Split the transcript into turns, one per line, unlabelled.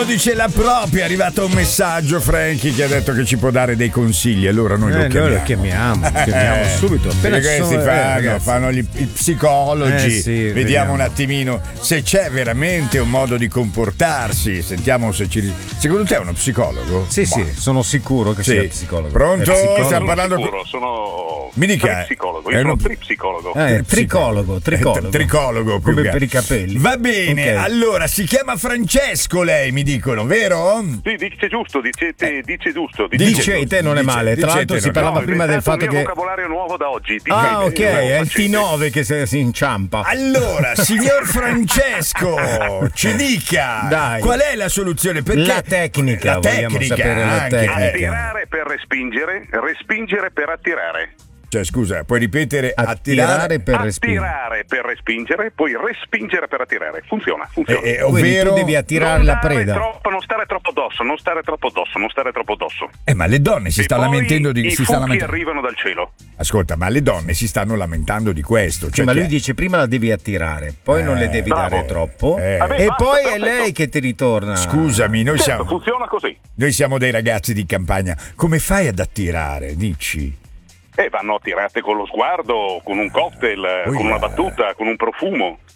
dice la propria. È arrivato un messaggio, Frankie, che ha detto che ci può dare dei consigli. Allora noi lo chiamiamo subito. Appena
questi fanno i psicologi.
Sì,
vediamo un attimino se c'è veramente un modo di comportarsi. Sentiamo se ci. Secondo te è uno psicologo?
Sì, sono sicuro che sia psicologo.
Pronto?
Stiamo parlando. Sono.
Mi dica.
Psicologo. Io sono tripsicologo.
Tricologo
come per i capelli.
Va bene, allora si chiama Francesco lei, mi dicono, vero?
Sì, dice giusto, dice giusto.
Dice te non è male. Tra l'altro si parlava prima del fatto che.
È un vocabolario nuovo da oggi.
Ok, è il T9 che si inciampa.
Allora, signor Francesco, ci dica.
Dai.
Qual è la soluzione? Perché
la tecnica, vogliamo sapere la tecnica.
Attirare per respingere, respingere per attirare.
Cioè, scusa, puoi ripetere?
Attirare per respingere.
Attirare per respingere, poi respingere per attirare. Funziona.
Ovvero tu devi attirare la preda.
Non stare troppo addosso.
Ma le donne si stanno lamentando di
i fuochi arrivano dal cielo.
Ascolta, ma le donne si stanno lamentando di questo. Cioè
ma lui dice prima la devi attirare, poi non le devi dare troppo. E poi è lei che ti ritorna.
Scusami,
funziona così.
Noi siamo dei ragazzi di campagna. Come fai ad attirare? Dici?
Vanno attirate con lo sguardo, con un cocktail, con una battuta, con un profumo.